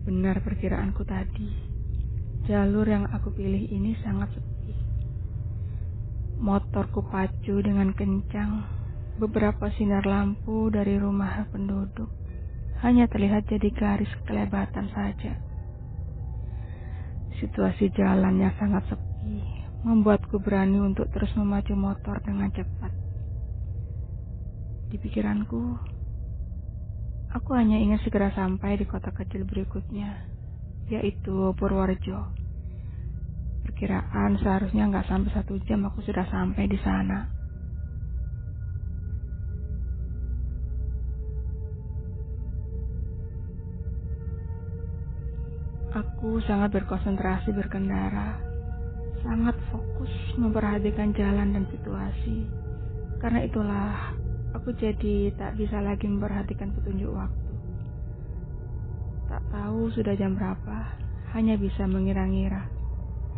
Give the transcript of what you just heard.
Benar perkiraanku tadi. Jalur yang aku pilih ini sangat sepi. Motorku pacu dengan kencang. Beberapa sinar lampu dari rumah penduduk hanya terlihat jadi garis kelebatan saja. Situasi jalan yang sangat sepi membuatku berani untuk terus memacu motor dengan cepat. Di pikiranku, aku hanya ingin segera sampai di kota kecil berikutnya, yaitu Purworejo. Perkiraan seharusnya nggak sampai 1 jam aku sudah sampai di sana. Aku sangat berkonsentrasi berkendara, sangat fokus memperhatikan jalan dan situasi. Karena itulah, aku jadi tak bisa lagi memperhatikan petunjuk waktu. Tak tahu sudah jam berapa, hanya bisa mengira-ngira.